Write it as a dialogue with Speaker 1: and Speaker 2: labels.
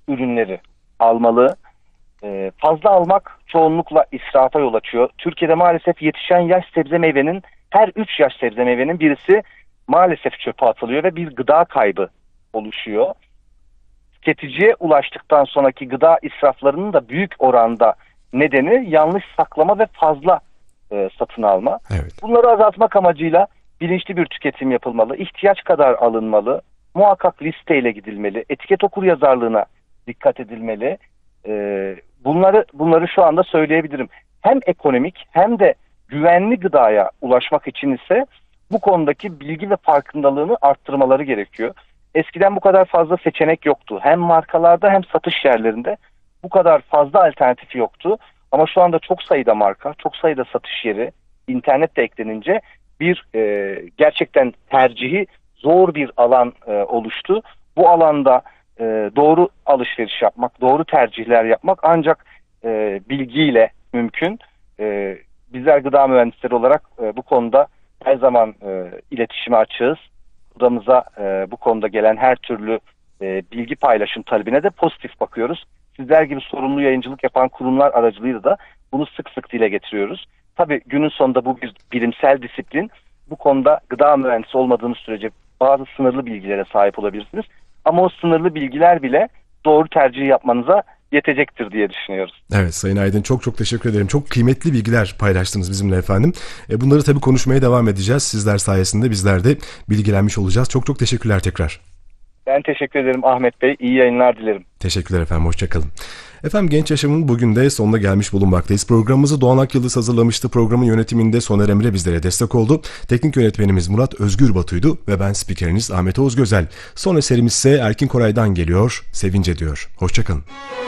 Speaker 1: ürünleri almalı. Fazla almak çoğunlukla israfa yol açıyor. Türkiye'de maalesef yetişen yaş sebze meyvenin, her 3 yaş sebze meyvenin birisi maalesef çöpe atılıyor ve bir gıda kaybı oluşuyor. Tüketiciye ulaştıktan sonraki gıda israflarının da büyük oranda nedeni yanlış saklama ve fazla satın alma.
Speaker 2: Evet.
Speaker 1: Bunları azaltmak amacıyla bilinçli bir tüketim yapılmalı. İhtiyaç kadar alınmalı. Muhakkak listeyle gidilmeli. Etiket okuryazarlığına dikkat edilmeli. Bunları şu anda söyleyebilirim. Hem ekonomik hem de güvenli gıdaya ulaşmak için ise bu konudaki bilgi ve farkındalığını arttırmaları gerekiyor. Eskiden bu kadar fazla seçenek yoktu. Hem markalarda hem satış yerlerinde bu kadar fazla alternatif yoktu. Ama şu anda çok sayıda marka, çok sayıda satış yeri, internet de eklenince bir gerçekten tercihi zor bir alan oluştu. Bu alanda doğru alışveriş yapmak, doğru tercihler yapmak ancak bilgiyle mümkün. Bizler gıda mühendisleri olarak bu konuda her zaman iletişime açığız. Odamıza bu konuda gelen her türlü bilgi paylaşım talebine de pozitif bakıyoruz. Sizler gibi sorumlu yayıncılık yapan kurumlar aracılığıyla da bunu sık sık dile getiriyoruz. Tabii günün sonunda bu bir bilimsel disiplin. Bu konuda gıda mühendisi olmadığınız sürece bazı sınırlı bilgilere sahip olabilirsiniz. Ama o sınırlı bilgiler bile doğru tercih yapmanıza yetecektir diye düşünüyoruz.
Speaker 2: Evet Sayın Aydın, çok teşekkür ederim. Çok kıymetli bilgiler paylaştınız bizimle efendim. Bunları tabii konuşmaya devam edeceğiz. Sizler sayesinde bizler de bilgilenmiş olacağız. Çok teşekkürler tekrar.
Speaker 1: Ben teşekkür ederim Ahmet Bey. İyi yayınlar dilerim.
Speaker 2: Teşekkürler efendim. Hoşçakalın. Efendim Genç Yaşam'ın bugün de sonuna gelmiş bulunmaktayız. Programımızı Doğan Akyıldız hazırlamıştı. Programın yönetiminde Soner Emre bizlere destek oldu. Teknik yönetmenimiz Murat Özgür Batu'ydu ve ben spikeriniz Ahmet Oğuz Gözel. Son eserimiz ise Erkin Koray'dan geliyor. Sevince diyor. Hoşçakalın.